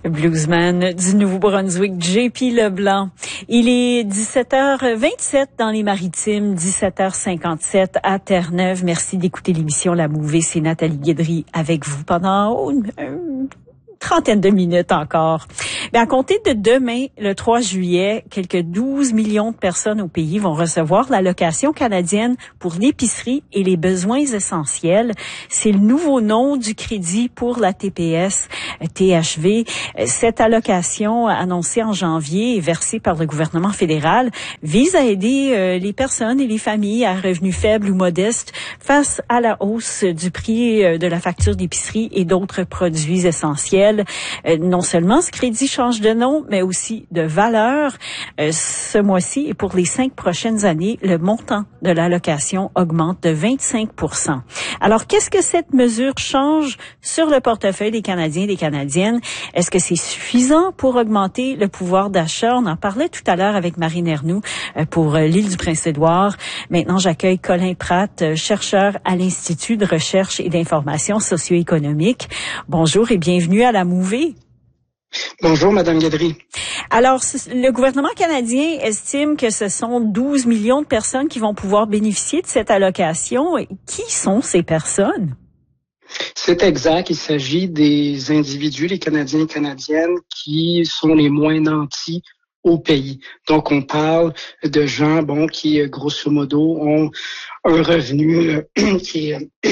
Bluesman du Nouveau-Brunswick, JP Leblanc. Il est 17h27 dans les Maritimes, 17h57 à Terre-Neuve. Merci d'écouter l'émission La Mouvée. C'est Nathalie Guédry avec vous pendant une trentaine de minutes encore. À compter de demain, le 3 juillet, quelques 12 millions de personnes au pays vont recevoir l'allocation canadienne pour l'épicerie et les besoins essentiels. C'est le nouveau nom du crédit pour la TPS, THV. Cette allocation annoncée en janvier et versée par le gouvernement fédéral vise à aider les personnes et les familles à revenus faibles ou modestes face à la hausse du prix de la facture d'épicerie et d'autres produits essentiels. Non seulement ce crédit change de nom, mais aussi de valeur. Ce mois-ci et pour les 5 prochaines années, le montant de l'allocation augmente de 25%. Alors, qu'est-ce que cette mesure change sur le portefeuille des Canadiens et des Canadiennes? Est-ce que c'est suffisant pour augmenter le pouvoir d'achat? On en parlait tout à l'heure avec Marine Ernoult pour l'île du Prince-Édouard. Maintenant, j'accueille Colin Pratt, chercheur à l'Institut de recherche et d'information socio-économique. Bonjour et bienvenue à La Mouvée. Bonjour, Madame Guédry. Alors, le gouvernement canadien estime que ce sont 12 millions de personnes qui vont pouvoir bénéficier de cette allocation. Qui sont ces personnes? C'est exact. Il s'agit des individus, les Canadiens et Canadiennes, qui sont les moins nantis au pays. Donc, on parle de gens, qui, grosso modo, ont un revenu qui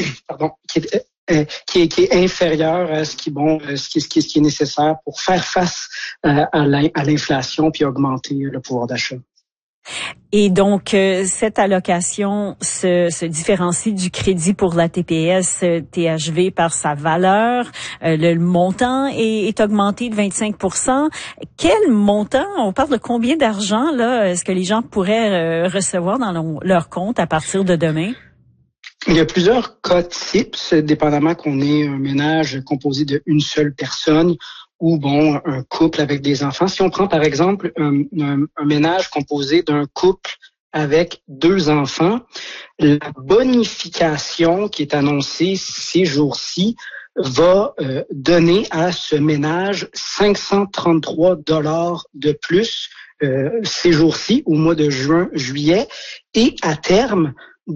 est inférieur à ce qui est nécessaire pour faire face à l'inflation puis augmenter le pouvoir d'achat. Et donc, cette allocation se différencie du crédit pour la TPS THV par sa valeur. Le montant est augmenté de 25%. Quel montant? On parle de combien d'argent, là, est-ce que les gens pourraient recevoir dans leur compte à partir de demain? Il y a plusieurs cas types, dépendamment qu'on ait un ménage composé d'une seule personne ou un couple avec des enfants. Si on prend par exemple un ménage composé d'un couple avec 2 enfants, la bonification qui est annoncée ces jours-ci va donner à ce ménage 533 $ de plus ces jours-ci, au mois de juin, juillet, et à terme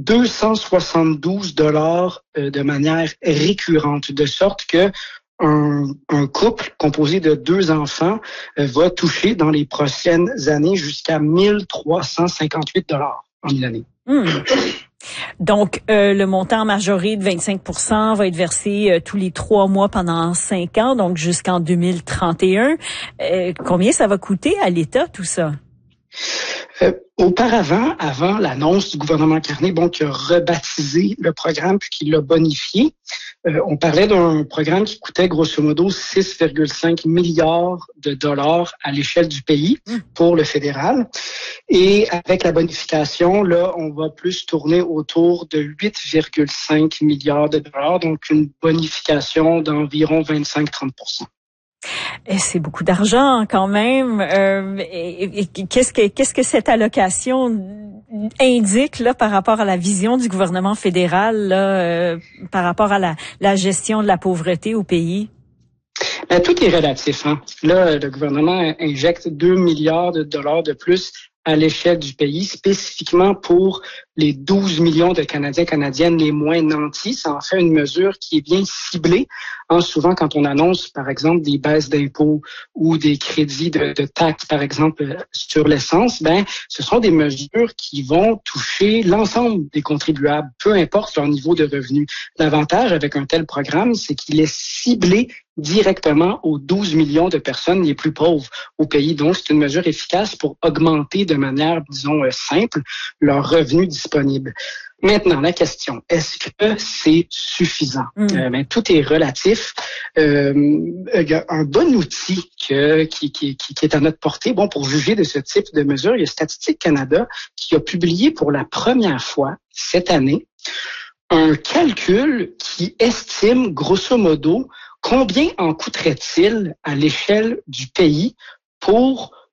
272 $ de manière récurrente, de sorte que un couple composé de 2 enfants va toucher dans les prochaines années jusqu'à 1358 $ en une année. Donc, le montant majoré de 25% va être versé tous les 3 mois pendant 5 ans, donc jusqu'en 2031. Combien ça va coûter à l'État, tout ça? Auparavant, avant l'annonce du gouvernement Carney, qui a rebaptisé le programme puis qui l'a bonifié, on parlait d'un programme qui coûtait grosso modo 6,5 milliards de dollars à l'échelle du pays pour le fédéral. Et avec la bonification, là, on va plus tourner autour de 8,5 milliards de dollars, donc une bonification d'environ 25-30%. C'est beaucoup d'argent quand même. Qu'est-ce que cette allocation indique là par rapport à la vision du gouvernement fédéral là, par rapport à la gestion de la pauvreté au pays? Tout est relatif. Là, le gouvernement injecte 2 milliards de dollars de plus à l'échelle du pays, spécifiquement pour les 12 millions de Canadiens et Canadiennes les moins nantis. Ça en fait une mesure qui est bien ciblée. Souvent, quand on annonce, par exemple, des baisses d'impôts ou des crédits de taxes, par exemple, sur l'essence, ce sont des mesures qui vont toucher l'ensemble des contribuables, peu importe leur niveau de revenu. L'avantage avec un tel programme, c'est qu'il est ciblé directement aux 12 millions de personnes les plus pauvres au pays. Donc, c'est une mesure efficace pour augmenter de manière, disons, simple, leurs revenus disponibles. Maintenant, la question, est-ce que c'est suffisant? Tout est relatif. Il y a un bon outil qui est à notre portée. Pour juger de ce type de mesure, il y a Statistique Canada qui a publié pour la première fois cette année un calcul qui estime, grosso modo, combien en coûterait-il à l'échelle du pays pour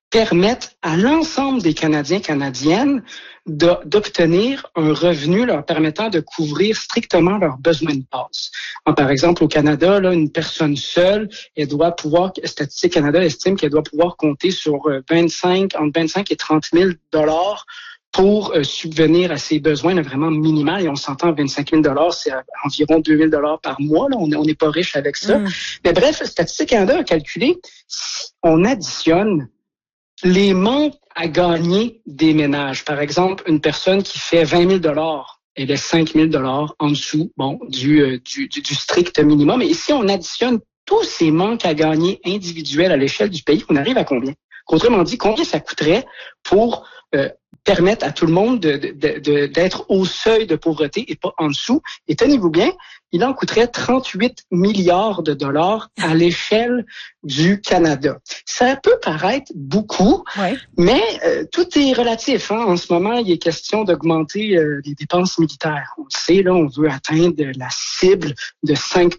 permettent à l'ensemble des Canadiens, Canadiennes d'obtenir un revenu leur permettant de couvrir strictement leurs besoins de base. Par exemple, au Canada, là, une personne seule, elle doit pouvoir, Statistique Canada estime qu'elle doit pouvoir compter sur entre 25 et 30 000 $ pour subvenir à ses besoins là, vraiment minimaux. Et on s'entend, 25 000 $, c'est environ 2 000 $ par mois. Là. On n'est pas riche avec ça. Mais bref, Statistique Canada a calculé, si on additionne les manques à gagner des ménages. Par exemple, une personne qui fait 20 000 $, elle est 5 000 $ en dessous du strict minimum. Et si on additionne tous ces manques à gagner individuels à l'échelle du pays, on arrive à combien? Autrement dit, combien ça coûterait pour permettre à tout le monde d'être au seuil de pauvreté et pas en dessous? Et tenez-vous bien, il en coûterait 38 milliards de dollars à l'échelle du Canada. Ça peut paraître beaucoup, mais tout est relatif. Hein. En ce moment, il est question d'augmenter les dépenses militaires. On le sait, là, on veut atteindre la cible de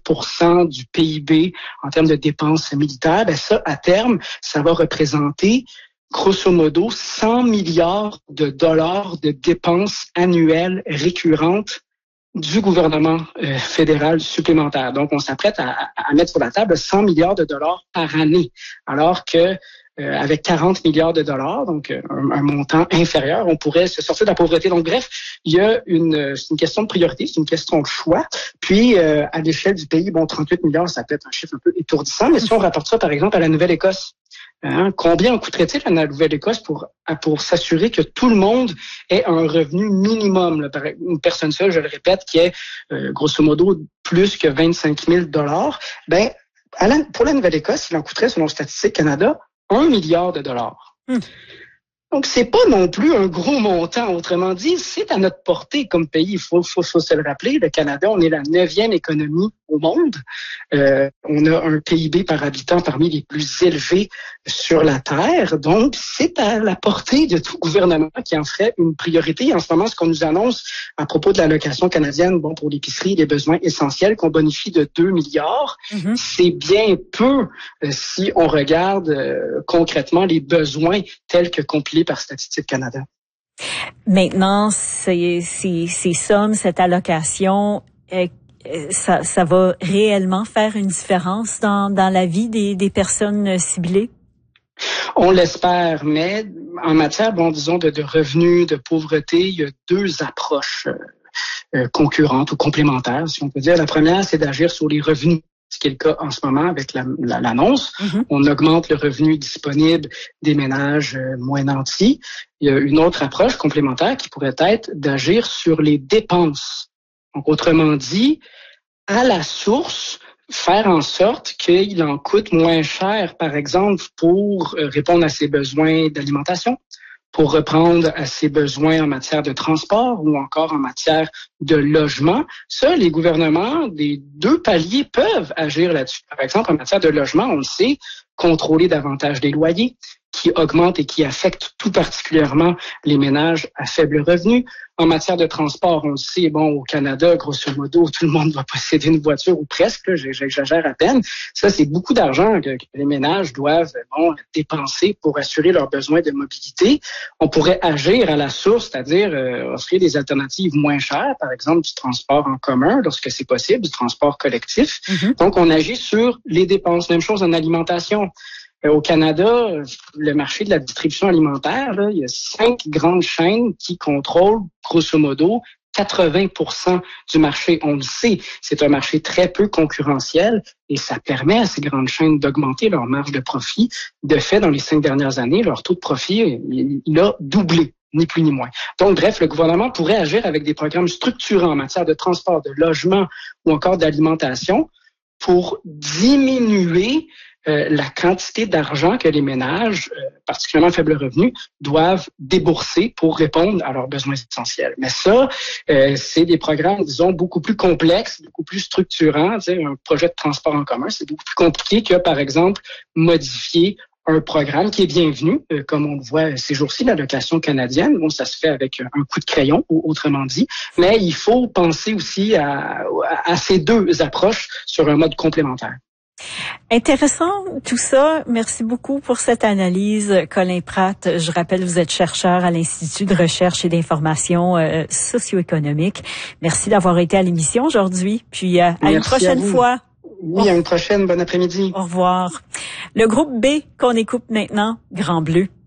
5% du PIB en termes de dépenses militaires. Ben ça, à terme, ça va représenter grosso modo 100 milliards de dollars de dépenses annuelles récurrentes du gouvernement fédéral supplémentaire. Donc, on s'apprête à mettre sur la table 100 milliards de dollars par année, alors que avec 40 milliards de dollars, donc un montant inférieur, on pourrait se sortir de la pauvreté. Donc, bref, il y a c'est une question de priorité, c'est une question de choix. Puis, à l'échelle du pays, 38 milliards, ça peut être un chiffre un peu étourdissant, mais si on rapporte ça, par exemple, à la Nouvelle-Écosse, combien coûterait-il à la Nouvelle-Écosse pour s'assurer que tout le monde ait un revenu minimum, là, une personne seule, je le répète, qui est grosso modo plus que 25 000 $? Ben, pour la Nouvelle-Écosse, il en coûterait, selon Statistique Canada, 1 milliard de dollars. Donc, c'est pas non plus un gros montant. Autrement dit, c'est à notre portée comme pays. Il faut se le rappeler. Le Canada, on est la 9e économie au monde. On a un PIB par habitant parmi les plus élevés sur la Terre. Donc, c'est à la portée de tout gouvernement qui en ferait une priorité. En ce moment, ce qu'on nous annonce à propos de l'allocation canadienne, pour l'épicerie, les besoins essentiels, qu'on bonifie de 2 milliards, c'est bien peu si on regarde concrètement les besoins tels que compilés par Statistique Canada. Maintenant, ces sommes, cette allocation, ça va réellement faire une différence dans la vie des personnes ciblées? On l'espère, mais en matière, disons, de revenus, de pauvreté, il y a deux approches concurrentes ou complémentaires, si on peut dire. La première, c'est d'agir sur les revenus, ce qui est le cas en ce moment avec l'annonce. On augmente le revenu disponible des ménages moins nantis. Il y a une autre approche complémentaire qui pourrait être d'agir sur les dépenses. Donc, autrement dit, à la source, faire en sorte qu'il en coûte moins cher, par exemple, pour répondre à ses besoins d'alimentation, pour répondre à ses besoins en matière de transport ou encore en matière de logement. Ça, les gouvernements des deux paliers peuvent agir là-dessus. Par exemple, en matière de logement, on le sait, contrôler davantage les loyers qui augmentent et qui affectent tout particulièrement les ménages à faible revenu. En matière de transport, on le sait, au Canada, grosso modo, tout le monde va posséder une voiture ou presque, j'exagère à peine. Ça, c'est beaucoup d'argent que les ménages doivent dépenser pour assurer leurs besoins de mobilité. On pourrait agir à la source, c'est-à-dire offrir des alternatives moins chères, par exemple du transport en commun, lorsque c'est possible, du transport collectif. Donc, on agit sur les dépenses. Même chose en alimentation. Au Canada, le marché de la distribution alimentaire, là, il y a 5 grandes chaînes qui contrôlent, grosso modo, 80% du marché. On le sait, c'est un marché très peu concurrentiel et ça permet à ces grandes chaînes d'augmenter leur marge de profit. De fait, dans les 5 dernières années, leur taux de profit, il a doublé, ni plus ni moins. Donc, bref, le gouvernement pourrait agir avec des programmes structurants en matière de transport, de logement ou encore d'alimentation pour diminuer la quantité d'argent que les ménages, particulièrement à faible revenu, doivent débourser pour répondre à leurs besoins essentiels. Mais ça, c'est des programmes, disons, beaucoup plus complexes, beaucoup plus structurants. Un projet de transport en commun, c'est beaucoup plus compliqué que, par exemple, modifier un programme qui est bienvenu, comme on le voit ces jours-ci, l'allocation canadienne. Ça se fait avec un coup de crayon, autrement dit. Mais il faut penser aussi à ces deux approches sur un mode complémentaire. Intéressant tout ça. Merci beaucoup pour cette analyse, Colin Pratt. Je rappelle, vous êtes chercheur à l'Institut de recherche et d'information socio-économique. Merci d'avoir été à l'émission aujourd'hui. Puis à une prochaine fois. Oui, à une prochaine. Bon après-midi. Au revoir. Le groupe B qu'on écoute maintenant, Grand Bleu.